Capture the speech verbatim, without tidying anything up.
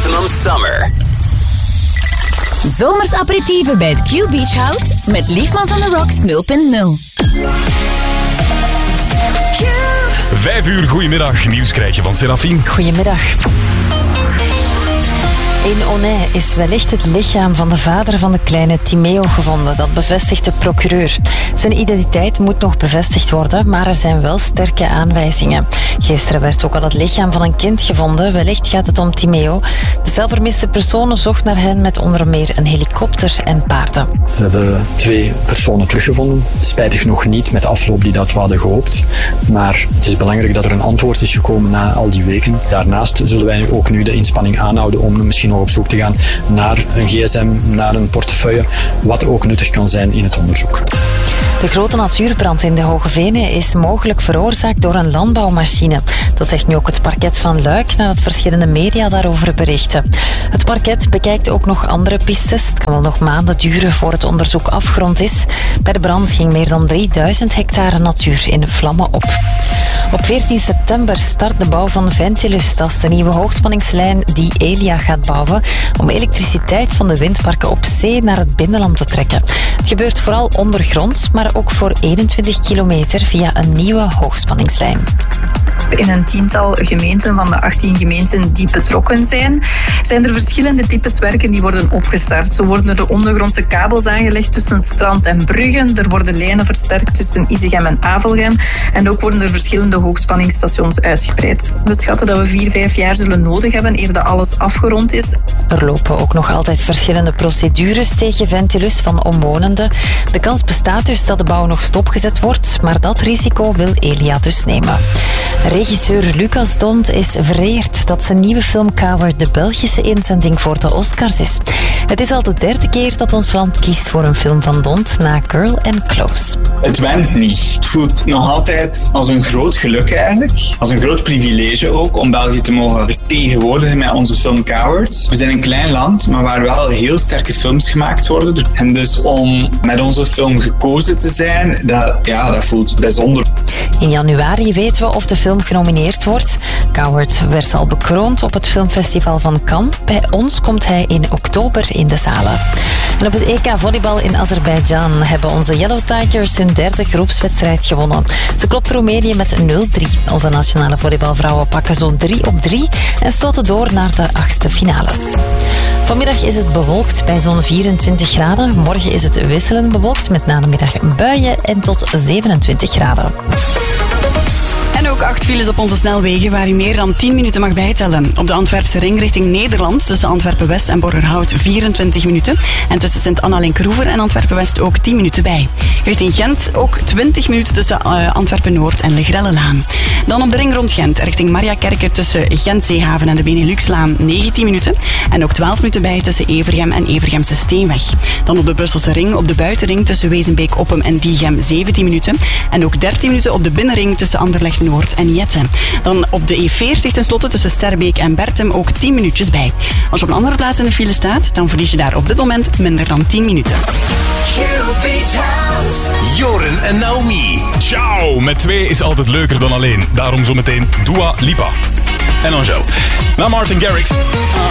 Maximum Summer. Zomers aperitieven bij het Q Beach House met Liefmans on the Rocks nul punt nul. Vijf uur, goedemiddag. Nieuws krijg je van Serafine. Goedemiddag. In Onnay is wellicht het lichaam van de vader van de kleine Timeo gevonden. Dat bevestigt de procureur. Zijn identiteit moet nog bevestigd worden, maar er zijn wel sterke aanwijzingen. Gisteren werd ook al het lichaam van een kind gevonden. Wellicht gaat het om Timeo. De zelfvermiste personen zocht naar hen met onder meer een helikopter en paarden. We hebben twee personen teruggevonden. Spijtig genoeg niet met de afloop die dat we hadden gehoopt. Maar het is belangrijk dat er een antwoord is gekomen na al die weken. Daarnaast zullen wij ook nu de inspanning aanhouden om misschien nog op zoek te gaan naar een gsm, naar een portefeuille, wat ook nuttig kan zijn in het onderzoek. De grote natuurbrand in de Hoge Venen is mogelijk veroorzaakt door een landbouwmachine. Dat zegt nu ook het parket van Luik nadat verschillende media daarover berichten. Het parket bekijkt ook nog andere pistes. Het kan wel nog maanden duren voor het onderzoek afgerond is. Bij de brand ging meer dan drieduizend hectare natuur in vlammen op. Op veertien september start de bouw van Ventilus. Dat is de nieuwe hoogspanningslijn die Elia gaat bouwen om elektriciteit van de windparken op zee naar het binnenland te trekken. Het gebeurt vooral ondergronds, maar ook voor eenentwintig kilometer via een nieuwe hoogspanningslijn. In een tiental gemeenten van de achttien gemeenten die betrokken zijn, zijn er verschillende types werken die worden opgestart. Zo worden er de ondergrondse kabels aangelegd tussen het strand en Bruggen. Er worden lijnen versterkt tussen Isegem en Avelgem. En ook worden er verschillende hoogspanningsstations uitgebreid. We schatten dat we vier, vijf jaar zullen nodig hebben eer dat alles afgerond is. Er lopen ook nog altijd verschillende procedures tegen Ventilus van omwonenden. De kans bestaat dus dat de bouw nog stopgezet wordt, maar dat risico wil Elia dus nemen. Regisseur Lucas Dont is vereerd dat zijn nieuwe film Coward de Belgische inzending voor de Oscars is. Het is al de derde keer dat ons land kiest voor een film van Dont na Girl and Close. Het went niet. Het voelt nog altijd als een groot geluk eigenlijk. Als een groot privilege ook om België te mogen vertegenwoordigen met onze film Coward. We zijn een klein land, maar waar wel heel sterke films gemaakt worden. En dus om met onze film gekozen te zijn, dat, ja, dat voelt bijzonder. In januari weten we of de film genomineerd wordt. Coward werd al bekroond op het filmfestival van Cannes. Bij ons komt hij in oktober in de zalen. En op het E K volleybal in Azerbeidzjan hebben onze Yellow Tigers hun derde groepswedstrijd gewonnen. Ze klopten Roemenië met nul drie. Onze nationale volleybalvrouwen pakken zo'n drie op drie en stoten door naar de achtste finales. Vanmiddag is het bewolkt bij zo'n vierentwintig graden. Morgen is het wisselend bewolkt met na de middag buien en tot zevenentwintig graden. En ook acht files op onze snelwegen waar je meer dan tien minuten mag bijtellen. Op de Antwerpse ring richting Nederland tussen Antwerpen-West en Borgerhout vierentwintig minuten. En tussen Sint-Anna-Linkeroever en Antwerpen-West ook tien minuten bij. Richting Gent ook twintig minuten tussen uh, Antwerpen-Noord en Legrellenlaan. Dan op de ring rond Gent richting Mariakerke tussen Gent-Zeehaven en de Beneluxlaan negentien minuten. En ook twaalf minuten bij tussen Evergem en Evergemse Steenweg. Dan op de Brusselse ring op de buitenring tussen Wezenbeek-Oppem en Diegem zeventien minuten. En ook dertien minuten op de binnenring tussen Anderlecht Noord en Jette. Dan op de E veertig tenslotte tussen Sterbeek en Bertem ook tien minuutjes bij. Als je op een andere plaats in de file staat, dan verlies je daar op dit moment minder dan tien minuten. Joren en Naomi. Ciao! Met twee is altijd leuker dan alleen. Daarom zometeen Dua Lipa. En Angel. Na Martin Garrix.